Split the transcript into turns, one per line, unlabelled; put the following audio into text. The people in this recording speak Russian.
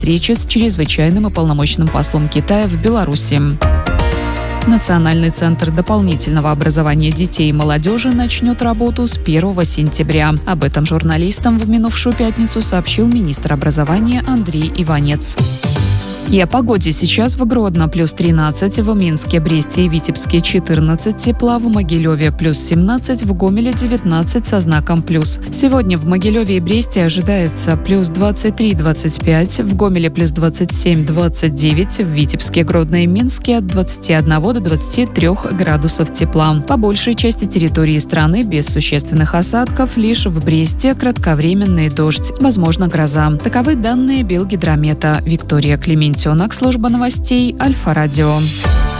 встречи с чрезвычайным и полномочным послом Китая в Беларуси. Национальный центр дополнительного образования детей и молодежи начнет работу с 1 сентября. Об этом журналистам в минувшую пятницу сообщил министр образования Андрей Иванец. И о погоде. Сейчас в Гродно плюс 13, в Минске, Бресте и Витебске 14 тепла, в Могилеве плюс 17, в Гомеле 19 со знаком плюс. Сегодня в Могилеве и Бресте ожидается плюс 23-25, в Гомеле плюс 27-29, в Витебске, Гродно и Минске от 21 до 23 градусов тепла. По большей части территории страны без существенных осадков, лишь в Бресте кратковременный дождь, возможно гроза. Таковы данные Белгидромета. Виктория Клементьевна, служба новостей Альфа-Радио.